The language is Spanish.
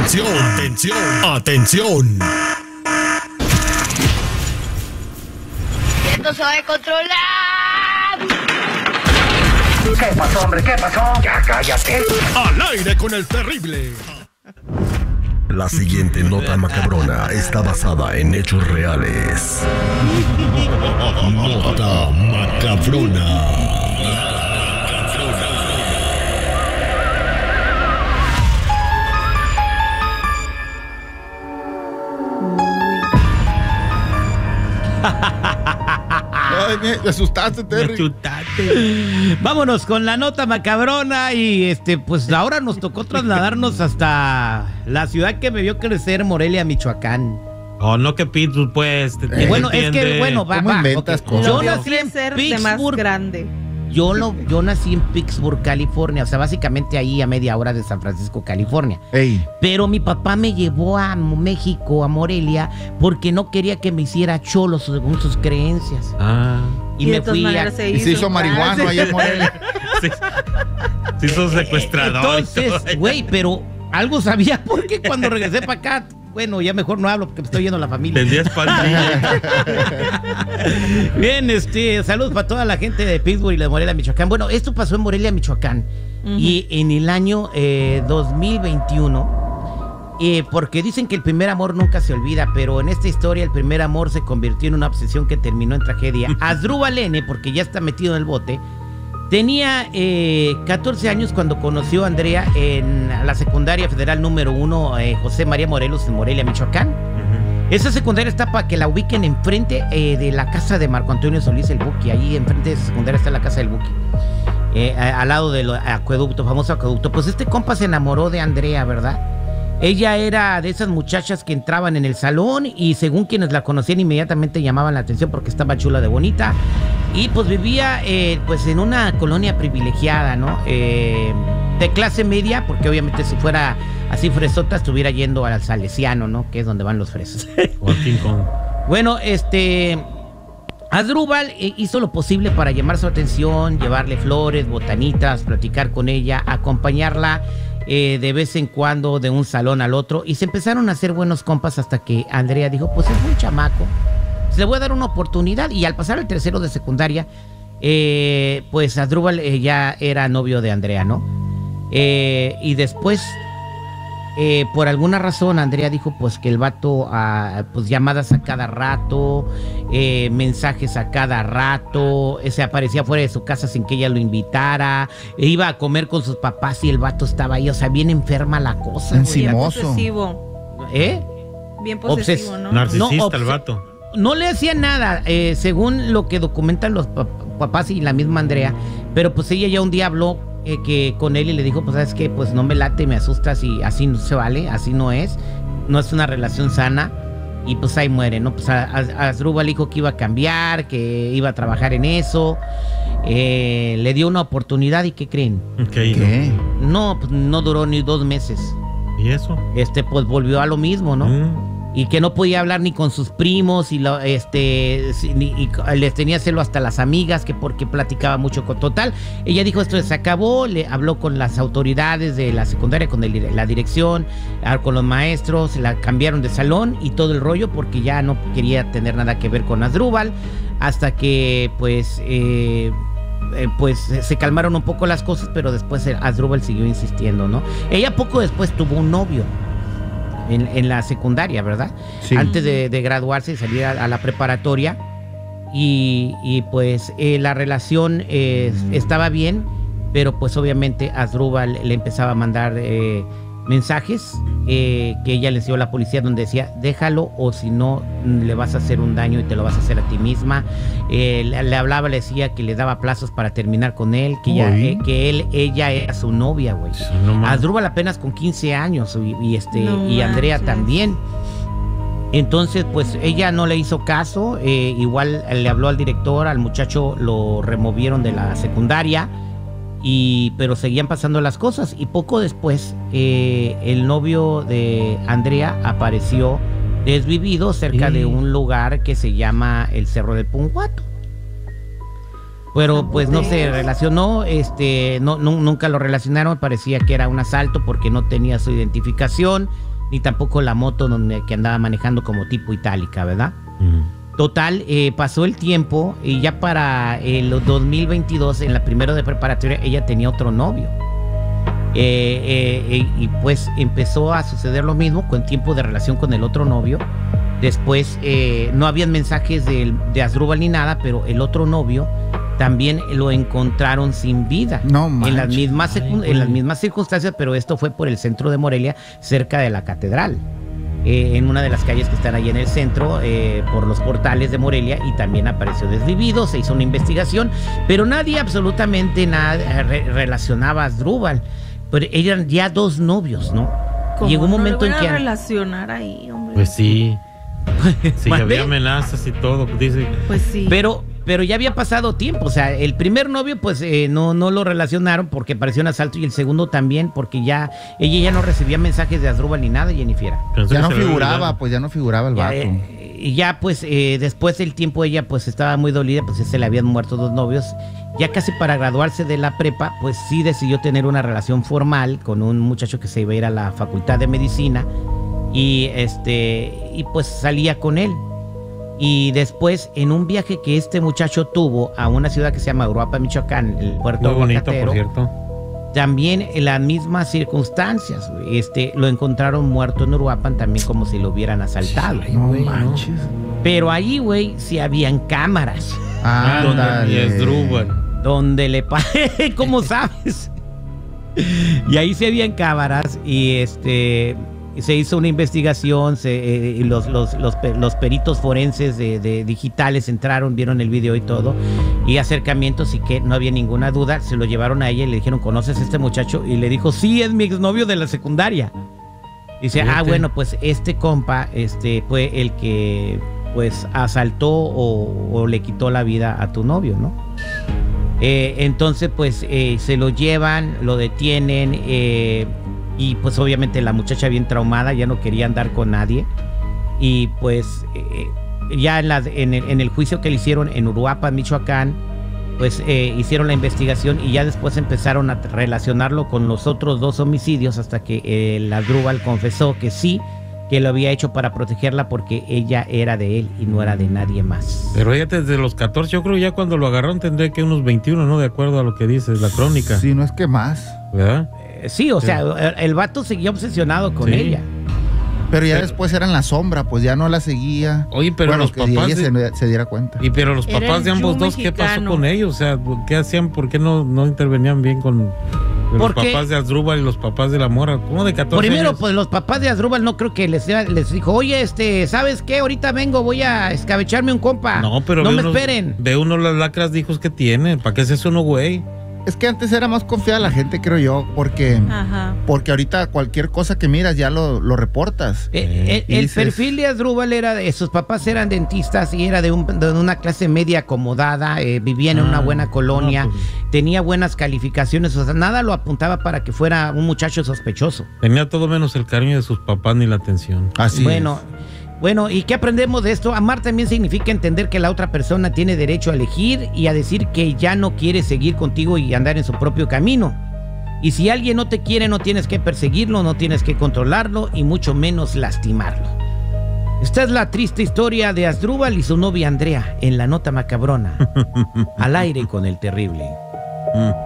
Atención, atención, atención. ¡Esto se va a descontrolar! ¿Qué pasó, hombre? ¿Qué pasó? Ya cállate. Al aire con el terrible. La siguiente nota macabrona está basada en hechos reales. Nota macabrona. Ay, me asustaste, Terry. Vámonos con la nota macabrona y pues ahora nos tocó trasladarnos hasta la ciudad que me vio crecer, Morelia, Michoacán. Oh, no que Pittsburgh, pues. Bueno, es que, bueno, ¿Cómo inventas cosas? Yo nací en ser más grande. Yo nací en Pittsburgh, California, o sea, básicamente ahí a media hora de San Francisco, California. Ey. Pero mi papá me llevó a México, a Morelia, porque no quería que me hiciera cholo según sus creencias. Ah. Y me fui a... Y se hizo marihuano allá en Morelia. Se hizo secuestrador. Entonces, güey, pero algo sabía porque cuando regresé para acá... Bueno, ya mejor no hablo porque me estoy yendo a la familia. Tendrías pandilla. Bien, saludos para toda la gente de Pittsburgh y de Morelia, Michoacán. Bueno, esto pasó en Morelia, Michoacán. Y en el año 2021, porque dicen que el primer amor nunca se olvida, pero en esta historia el primer amor se convirtió en una obsesión que terminó en tragedia. Asdrúbal N, porque ya está metido en el bote, tenía 14 años cuando conoció a Andrea en la secundaria federal número 1, José María Morelos, en Morelia, Michoacán. Esa secundaria está para que la ubiquen enfrente de la casa de Marco Antonio Solís, el Buki. Ahí enfrente de esa secundaria está la casa del Buki. Al lado del acueducto, famoso acueducto. Pues este compa se enamoró de Andrea, ¿verdad? Ella era de esas muchachas que entraban en el salón y según quienes la conocían inmediatamente llamaban la atención porque estaba chula de bonita. Y pues vivía pues en una colonia privilegiada, ¿no? De clase media, porque obviamente si fuera así fresota estuviera yendo al Salesiano, ¿no? Que es donde van los fresas. O al King Kong. Bueno, Asdrúbal hizo lo posible para llamar su atención, llevarle flores, botanitas, platicar con ella, acompañarla de vez en cuando de un salón al otro. Y se empezaron a hacer buenos compas hasta que Andrea dijo, pues es un chamaco, le voy a dar una oportunidad. Y al pasar al tercero de secundaria, pues Asdrúbal ya era novio de Andrea, ¿no? Y después, por alguna razón, Andrea dijo pues que el vato, pues llamadas a cada rato, mensajes a cada rato, se aparecía fuera de su casa sin que ella lo invitara, iba a comer con sus papás y el vato estaba ahí, o sea, bien enferma la cosa. Encimoso. Bien posesivo. Bien posesivo, ¿no? Narcisista el vato. No le hacía nada, según lo que documentan los papás y la misma Andrea, pero pues ella ya un día habló que con él y le dijo, pues sabes qué, pues no me late, me asustas y así no se vale, así no es una relación sana y pues ahí muere, ¿no? Pues Asdrúbal dijo que iba a cambiar, que iba a trabajar en eso, le dio una oportunidad y ¿qué creen? ¿Qué? No, pues no duró ni 2 meses. ¿Y eso? Pues volvió a lo mismo, ¿no? Y que no podía hablar ni con sus primos y les tenía celo hasta las amigas, que porque platicaba mucho con total. Ella dijo esto se acabó, le habló con las autoridades de la secundaria, con la dirección, con los maestros, la cambiaron de salón y todo el rollo porque ya no quería tener nada que ver con Asdrúbal, hasta que pues se calmaron un poco las cosas, pero después Asdrúbal siguió insistiendo, ¿no? Ella poco después tuvo un novio en la secundaria, ¿verdad? Sí. Antes de graduarse y salir a la preparatoria. Y pues la relación estaba bien, pero pues obviamente Asdrúbal le empezaba a mandar mensajes que ella le dio a la policía donde decía, déjalo o si no le vas a hacer un daño y te lo vas a hacer a ti misma. Le hablaba, le decía que le daba plazos para terminar con él, que ella era su novia, güey. No, Asdrúbal apenas con 15 años y Andrea también. Entonces, pues ella no le hizo caso, igual le habló al director, al muchacho lo removieron de la secundaria. Pero seguían pasando las cosas y poco después el novio de Andrea apareció desvivido cerca de un lugar que se llama el Cerro del Punguato. Pero pues no se relacionó, nunca lo relacionaron, parecía que era un asalto porque no tenía su identificación. ni tampoco la moto que andaba manejando como tipo itálica, ¿verdad? Total, pasó el tiempo y ya para el 2022, en la primera de preparatoria, ella tenía otro novio. Y pues empezó a suceder lo mismo con tiempo de relación con el otro novio. Después no habían mensajes de Asdrúbal ni nada, pero el otro novio también lo encontraron sin vida. No en las manches. en las mismas circunstancias, pero esto fue por el centro de Morelia, cerca de la catedral. En una de las calles que están ahí en el centro, por los portales de Morelia, y también apareció desvivido. Se hizo una investigación, pero nadie, absolutamente nada, relacionaba a Asdrúbal. Pero eran ya 2 novios, ¿no? Llegó un momento en que relacionar ahí, hombre. Pues sí. Sí, había amenazas y todo, dice. Pues sí. Pero ya había pasado tiempo. O sea, el primer novio pues no lo relacionaron porque pareció un asalto, y el segundo también porque ella ya no recibía mensajes de Asdrúbal ni nada, Jennifer. Ya no figuraba, pues ya no figuraba el vato. Y ya pues después del tiempo ella pues estaba muy dolida, pues se le habían muerto 2 novios. Ya casi para graduarse de la prepa, pues sí decidió tener una relación formal con un muchacho que se iba a ir a la Facultad de Medicina, y pues salía con él. Y después, en un viaje que este muchacho tuvo a una ciudad que se llama Uruapan, Michoacán, el puerto muy bonito, aguacatero, por cierto. también en las mismas circunstancias, lo encontraron muerto en Uruapan, también como si lo hubieran asaltado. No manches. Pero ahí, güey, sí habían cámaras. Y Asdrúbal. Donde le ¿cómo sabes? Y ahí sí habían cámaras, y se hizo una investigación, y los peritos forenses de digitales entraron, vieron el video y todo, y acercamientos, y que no había ninguna duda. Se lo llevaron a ella y le dijeron, ¿conoces a este muchacho? Y le dijo, sí, es mi exnovio de la secundaria. Dice, bueno, pues este compa fue el que pues asaltó o le quitó la vida a tu novio, ¿no? Entonces pues se lo llevan, lo detienen, y pues obviamente la muchacha bien traumada, ya no quería andar con nadie. Y pues ya en el juicio que le hicieron en Uruapan, Michoacán, pues hicieron la investigación, y ya después empezaron a relacionarlo con los otros 2 homicidios, hasta que el Asdrúbal confesó que sí, que lo había hecho para protegerla porque ella era de él y no era de nadie más. Pero ella desde los 14, yo creo ya cuando lo agarraron tendría que unos 21, ¿no? De acuerdo a lo que dice la crónica. Sí, no es que más. ¿Verdad? Sí, o sea, el vato seguía obsesionado con ella. Pero ya después era en la sombra, pues ya no la seguía. Oye, pero bueno, los que papás ella se diera cuenta. Pero los papás de ambos dos, ¿qué pasó con ellos? O sea, ¿qué hacían? ¿Por qué no intervenían bien con los papás de Asdrúbal y los papás de la morra? ¿Cómo de 14 Primero, años? pues los papás de Asdrúbal no creo que les dijo, oye, ¿sabes qué? Ahorita vengo, voy a escabecharme un compa. No, pero no me esperen. Ve uno las lacras de hijos que tiene. ¿Para qué es eso uno, güey? Es que antes era más confiada la gente, creo yo, porque ahorita cualquier cosa que miras ya lo reportas. El perfil de Asdrúbal era sus papás eran dentistas y era de una clase media acomodada, vivían en una buena colonia, tenía buenas calificaciones, o sea, nada lo apuntaba para que fuera un muchacho sospechoso. Tenía todo menos el cariño de sus papás ni la atención. Así Bueno, ¿y qué aprendemos de esto? Amar también significa entender que la otra persona tiene derecho a elegir y a decir que ya no quiere seguir contigo y andar en su propio camino. Y si alguien no te quiere, no tienes que perseguirlo, no tienes que controlarlo y mucho menos lastimarlo. Esta es la triste historia de Asdrúbal y su novia Andrea en La Nota Macabrona. Al aire con el terrible.